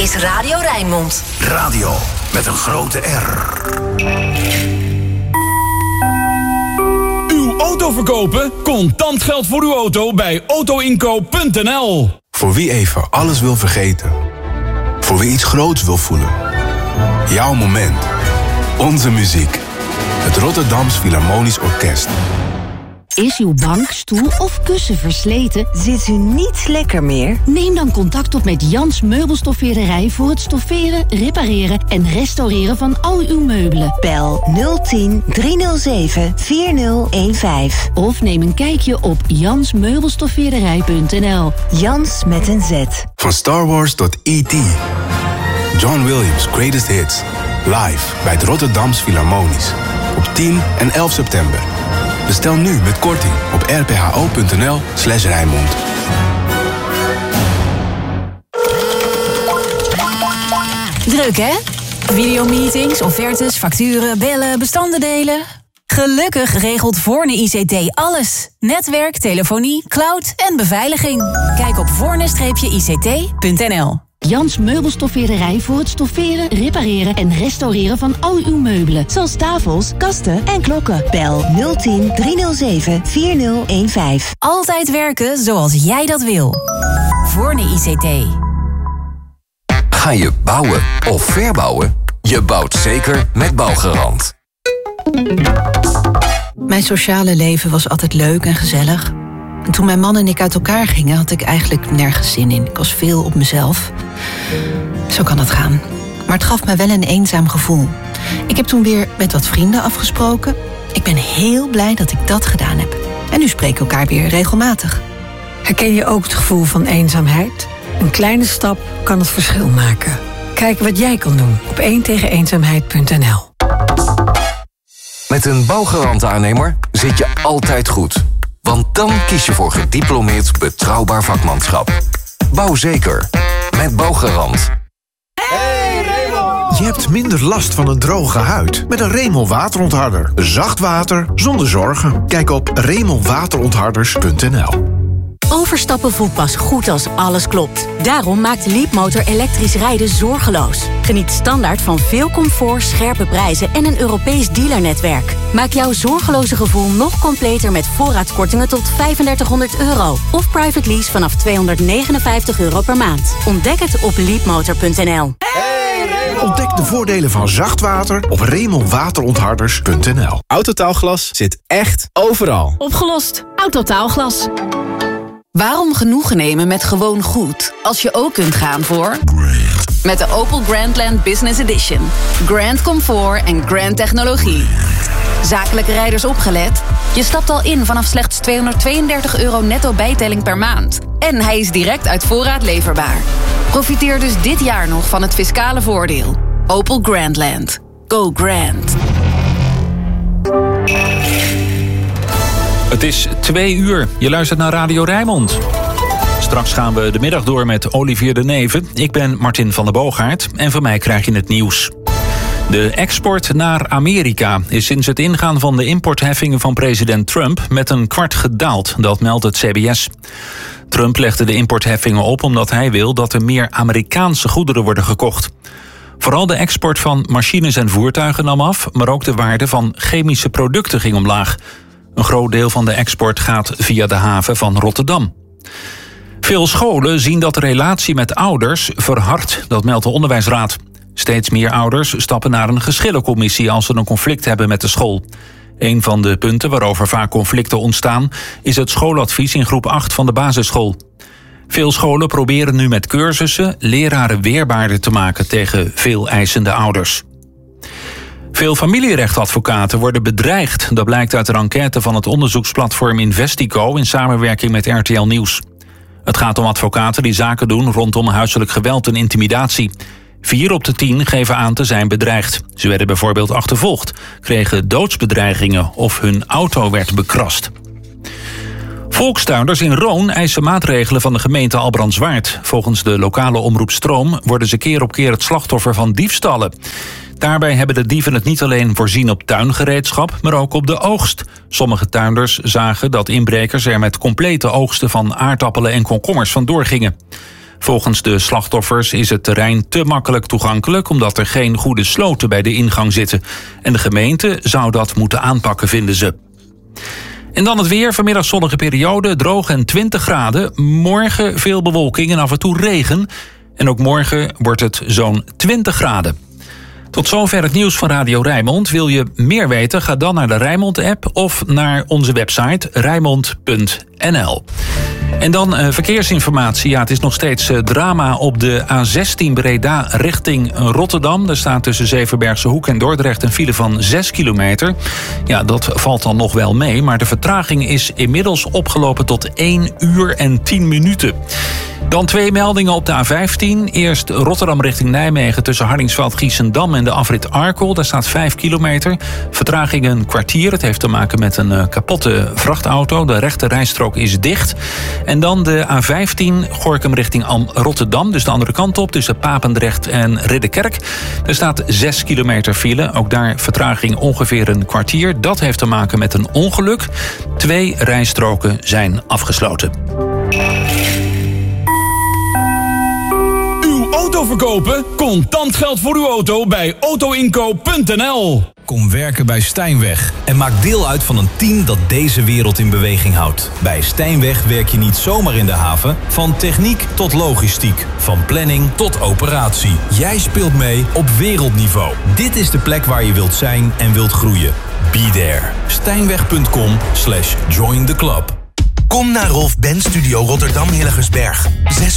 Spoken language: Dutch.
is Radio Rijnmond. Radio met een grote R. Uw auto verkopen? Contant geld voor uw auto bij autoinkoop.nl. Voor wie even alles wil vergeten. Voor wie iets groots wil voelen. Jouw moment. Onze muziek. Het Rotterdams Philharmonisch Orkest. Is uw bank, stoel of kussen versleten? Zit u niet lekker meer? Neem dan contact op met Jans Meubelstoffeerderij voor het stofferen, repareren en restaureren van al uw meubelen. Bel 010 307 4015 of neem een kijkje op jansmeubelstoffeerderij.nl. Jans met een Z. Van Star Wars tot E.T. John Williams' Greatest Hits. Live bij het Rotterdams Philharmonisch. Op 10 en 11 september. Bestel nu met korting op rpho.nl/Rijnmond. Druk, hè? Videomeetings, offertes, facturen, bellen, bestanden delen. Gelukkig regelt Voorne ICT alles. Netwerk, telefonie, cloud en beveiliging. Kijk op voorne-ict.nl. Jans Meubelstoffeerderij voor het stofferen, repareren en restaureren van al uw meubelen. Zoals tafels, kasten en klokken. Bel 010 307 4015. Altijd werken zoals jij dat wil. Voorne ICT. Ga je bouwen of verbouwen? Je bouwt zeker met Bouwgarant. Mijn sociale leven was altijd leuk en gezellig. En toen mijn man en ik uit elkaar gingen, had ik eigenlijk nergens zin in. Ik was veel op mezelf. Zo kan het gaan. Maar het gaf me wel een eenzaam gevoel. Ik heb toen weer met wat vrienden afgesproken. Ik ben heel blij dat ik dat gedaan heb. En nu spreken we elkaar weer regelmatig. Herken je ook het gevoel van eenzaamheid? Een kleine stap kan het verschil maken. Kijk wat jij kan doen op 1tegeneenzaamheid.nl. Met een Bouwgarant-aannemer zit je altijd goed. Want dan kies je voor gediplomeerd betrouwbaar vakmanschap. Bouw zeker. Met Bouwgarant. Hey Raymond! Je hebt minder last van een droge huid met een Remel waterontharder. Zacht water zonder zorgen. Kijk op remelwaterontharders.nl. Overstappen voelt pas goed als alles klopt. Daarom maakt Leapmotor elektrisch rijden zorgeloos. Geniet standaard van veel comfort, scherpe prijzen en een Europees dealernetwerk. Maak jouw zorgeloze gevoel nog completer met voorraadkortingen tot €3500. Of private lease vanaf €259 per maand. Ontdek het op leapmotor.nl. Ontdek de voordelen van zacht water op remelwaterontharders.nl. Autotaalglas zit echt overal. Opgelost. Autotaalglas. Waarom genoegen nemen met gewoon goed, als je ook kunt gaan voor... Met de Opel Grandland Business Edition. Grand comfort en grand technologie. Zakelijke rijders opgelet? Je stapt al in vanaf slechts €232 netto bijtelling per maand. En hij is direct uit voorraad leverbaar. Profiteer dus dit jaar nog van het fiscale voordeel. Opel Grandland. Go grand. Het is 2:00. Je luistert naar Radio Rijnmond. Straks gaan we de middag door met Olivier de Neven. Ik ben Martin van der Boogaard en van mij krijg je het nieuws. De export naar Amerika is sinds het ingaan van de importheffingen van president Trump met een kwart gedaald, dat meldt het CBS. Trump legde de importheffingen op omdat hij wil dat er meer Amerikaanse goederen worden gekocht. Vooral de export van machines en voertuigen nam af, maar ook de waarde van chemische producten ging omlaag. Een groot deel van de export gaat via de haven van Rotterdam. Veel scholen zien dat de relatie met ouders verhardt, dat meldt de Onderwijsraad. Steeds meer ouders stappen naar een geschillencommissie als ze een conflict hebben met de school. Een van de punten waarover vaak conflicten ontstaan is het schooladvies in groep 8 van de basisschool. Veel scholen proberen nu met cursussen leraren weerbaarder te maken tegen veel eisende ouders. Veel familierechtadvocaten worden bedreigd. Dat blijkt uit een enquête van het onderzoeksplatform Investico in samenwerking met RTL Nieuws. Het gaat om advocaten die zaken doen rondom huiselijk geweld en intimidatie. 4 op de 10 geven aan te zijn bedreigd. Ze werden bijvoorbeeld achtervolgd, kregen doodsbedreigingen of hun auto werd bekrast. Volkstuinders in Roon eisen maatregelen van de gemeente Albrandswaard. Volgens de lokale omroep Stroom worden ze keer op keer het slachtoffer van diefstallen. Daarbij hebben de dieven het niet alleen voorzien op tuingereedschap, maar ook op de oogst. Sommige tuinders zagen dat inbrekers er met complete oogsten van aardappelen en komkommers vandoor gingen. Volgens de slachtoffers is het terrein te makkelijk toegankelijk omdat er geen goede sloten bij de ingang zitten. En de gemeente zou dat moeten aanpakken, vinden ze. En dan het weer. Vanmiddag zonnige periode, droog en 20 graden. Morgen veel bewolking en af en toe regen. En ook morgen wordt het zo'n 20 graden. Tot zover het nieuws van Radio Rijnmond. Wil je meer weten? Ga dan naar de Rijnmond-app of naar onze website rijnmond.nl. En dan verkeersinformatie. Ja, het is nog steeds drama op de A16 Breda richting Rotterdam. Daar staat tussen Zevenbergse Hoek en Dordrecht een file van 6 kilometer. Ja, dat valt dan nog wel mee. Maar de vertraging is inmiddels opgelopen tot 1 uur en 10 minuten. Dan 2 meldingen op de A15. Eerst Rotterdam richting Nijmegen tussen Hardingsveld, Giessendam en de afrit Arkel. Daar staat 5 kilometer. Vertraging een kwartier. Het heeft te maken met een kapotte vrachtauto. De rechte rijstrook is dicht. En dan de A15 Gorinchem richting Rotterdam. Dus de andere kant op tussen Papendrecht en Ridderkerk. Er staat 6 kilometer file. Ook daar vertraging ongeveer een kwartier. Dat heeft te maken met een ongeluk. 2 rijstroken zijn afgesloten. Auto verkopen? Contant geld voor uw auto bij autoinkoop.nl. Kom werken bij Stijnweg en maak deel uit van een team dat deze wereld in beweging houdt. Bij Stijnweg werk je niet zomaar in de haven. Van techniek tot logistiek. Van planning tot operatie. Jij speelt mee op wereldniveau. Dit is de plek waar je wilt zijn en wilt groeien. Be there. Stijnweg.com/join the club. Kom naar Rolf Benz Studio Rotterdam Hillegersberg. 6